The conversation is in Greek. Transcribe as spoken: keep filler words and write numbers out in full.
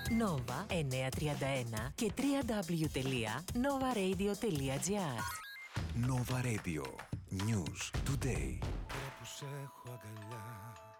Nova εννιακόσια τριάντα ένα και double-u double-u double-u τελεία nova radio τελεία gr. Nova Radio. News Today. Τώρα που σε έχω αγκαλιά